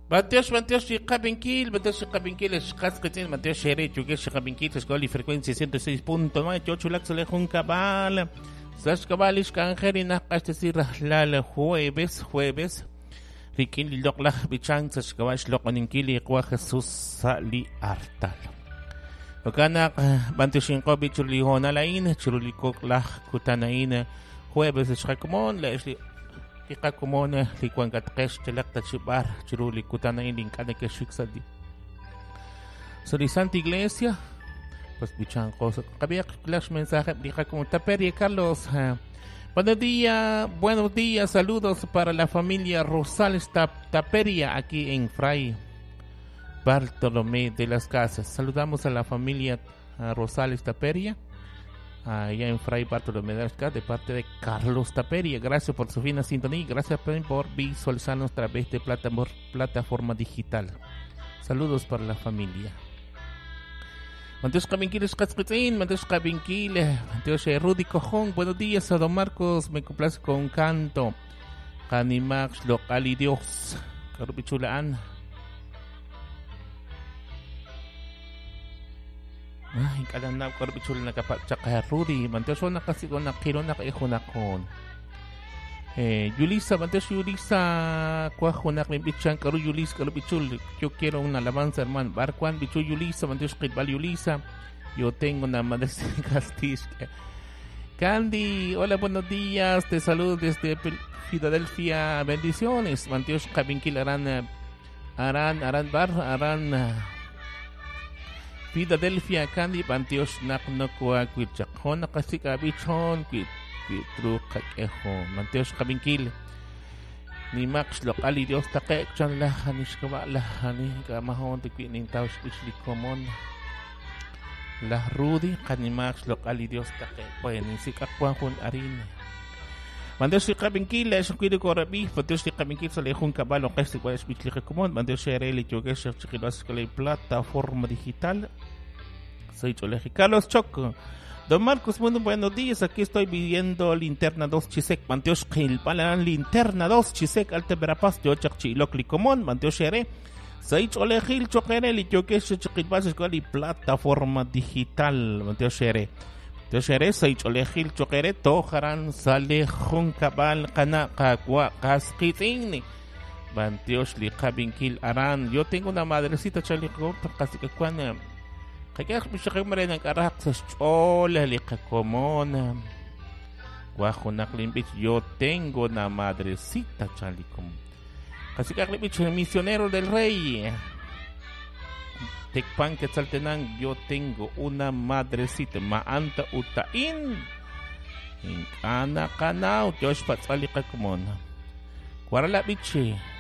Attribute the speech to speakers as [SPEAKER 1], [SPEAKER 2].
[SPEAKER 1] Mateos, Chicapinkil, Escasquetin, Mateos Shere, Chugues, Chicapinkil, Escuela y Frecuencia 106.9, Chochulax, Lejun Cabal, Sashkabalish, Canjerina, Castesir, Lal, jueves, Rikin, Loklach, Bichan, Sashkabash, Lokoninkili, Qua Jesús, Sali, Artal. Okana, Banteshinko, Chulihona, Lain, Churulikok, Lach, Kutanain, jueves, Shakumon, Leslie. Kika kumone likuan katkesh telak tachibar chiruli kutana inding kane que shuksadi. Soy Santa Iglesia, pues bichan cosa. Había clash mensaje dije como Taperia Carlos. Buenos días, saludos para la familia Rosales Taperia aquí en Fray Bartolomé de las Casas. Saludamos a la familia Rosales Taperia. Allá en Fray Bartolomé de las Casas, de parte de Carlos Taperia. Gracias por su fina sintonía y gracias por visualizarnos a través de plataforma digital. Saludos para la familia. Mateos Cabinquiles Casquitín, Mateos Cabinquiles, Mateos Rudy Cojón. Buenos días a don Marcos, me complace con un canto. Canimax local y Dios. Carupichulaan. Ay, kalana ko bichul na kapatsa Rudy, manteos na kasi ko nakiro na kay hunakon. Yulisa, manteos Yulisa, kwa hunak mi bichan karu Yulisa karu bichul. Yo quiero una alabanza, hermano. Barcuan bichul Yulisa, manteos kitbal Yulisa. Yo tengo una madre castiz. Candy, hola, buenos días. Te saludo desde Filadelfia. Bendiciones. Manteos Kabinkil Aran Philadelphia Candy Pantios Naknokwa Quitchakon Nakasika Bichon Quit Trukakho Manteos Kabinkil ni Max Lokali Dios Take Chan Lahanish Kabala Hani Gamahon de Queen Taus Bichli Common La Rudy Kanimax Lokali Dios Take Pueden Sikakwan Arin Manteos Kabinkil es un cuido corabi Manteos Kabinkil se le jun cabalo Casti Guayas Bichli Common Manteos Shereli Chogues Chiquilas Kale plataforma digital. Soy Choleji Carlos Choco. Don Marcos, muy buenos días. Aquí estoy viviendo Linterna 2 Chisec. Manteos Gilpalan Linterna 2 Chisec Alte Verapaz. Yo Chachilocli Comón. Manteos Shere. Soy Choleji Choquereli. Yo que Chiquilbas Escuela y plataforma digital. Manteos Shere. Manteos Shere. Soy Choleji Choquere. Tojaran Sale Juncabal Cana Cagua Casquitini. Manteos Licabinkil Aran. Yo tengo una madrecita Chalico. Casi que cuando. Kaya siya marin ang karak sa chola liqakomona. Guajo naklimbich yo tengo na madrecita chalikom. Kasi kaklimbich misionero del rey. Tekpan Quetzaltenango yo tengo una madrecita maanta utain. Inkana kanao Josh patsaliqakomona. Kuarala bichi.